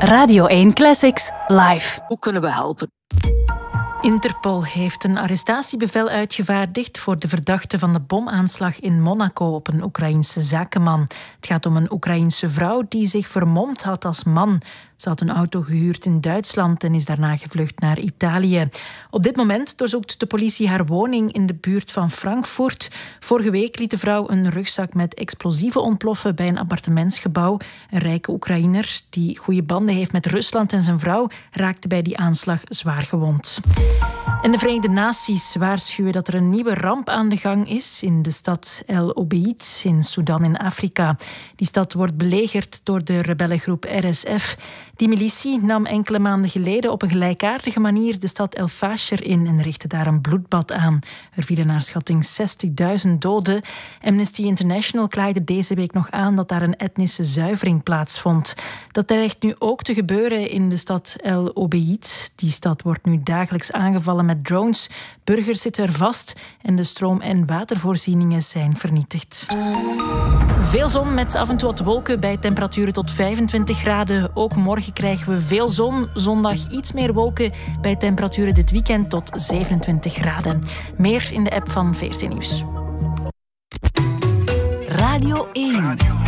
Radio 1 Classics live. Hoe kunnen we helpen? Interpol heeft een arrestatiebevel uitgevaardigd voor de verdachte van de bomaanslag in Monaco op een Oekraïense zakenman. Het gaat om een Oekraïense vrouw die zich vermomd had als man. Ze had een auto gehuurd in Duitsland en is daarna gevlucht naar Italië. Op dit moment doorzoekt de politie haar woning in de buurt van Frankfurt. Vorige week liet de vrouw een rugzak met explosieven ontploffen bij een appartementsgebouw. Een rijke Oekraïner die goede banden heeft met Rusland en zijn vrouw raakte bij die aanslag zwaar gewond. En de Verenigde Naties waarschuwen dat er een nieuwe ramp aan de gang is in de stad El Obeid in Sudan in Afrika. Die stad wordt belegerd door de rebellengroep RSF. Die militie nam enkele maanden geleden op een gelijkaardige manier de stad El Fasher in en richtte daar een bloedbad aan. Er vielen naar schatting 60.000 doden. Amnesty International klaagde deze week nog aan dat daar een etnische zuivering plaatsvond. Dat dreigt nu ook te gebeuren in de stad El Obeid. Die stad wordt nu dagelijks aangevallen met drones. Burgers zitten er vast en de stroom- en watervoorzieningen zijn vernietigd. Veel zon met af en toe wat wolken bij temperaturen tot 25 graden. Ook morgen krijgen we veel zon. Zondag iets meer wolken bij temperaturen dit weekend tot 27 graden. Meer in de app van VRT Nieuws. Radio 1.